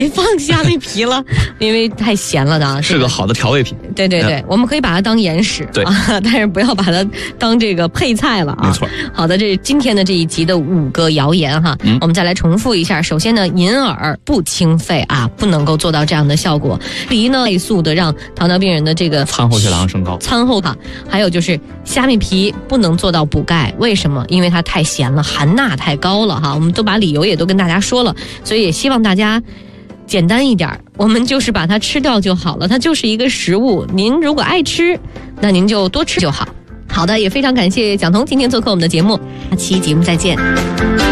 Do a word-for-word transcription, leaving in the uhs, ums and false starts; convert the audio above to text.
放虾米皮了，因为太咸了的， 是个好的调味品。 对对对，嗯、我们可以把它当盐食， 对啊，但是不要把它当这个配菜了啊。 没错。 好的，这是今天的这一集的五个谣言哈，嗯、我们再来重复一下。首先呢，银耳不清肺啊，不能够做到这样的效果。梨呢，快速的让糖尿病人的这个餐后血糖升高。 餐后哈，还有就是虾米皮不能做到补钙，为什么？因为它太咸了，含钠太高了哈。我们都把理由也都跟大家说了，所以也希望大家。简单一点，我们就是把它吃掉就好了，它就是一个食物。您如果爱吃，那您就多吃就好。好的，也非常感谢蒋彤今天做客我们的节目，下期节目再见。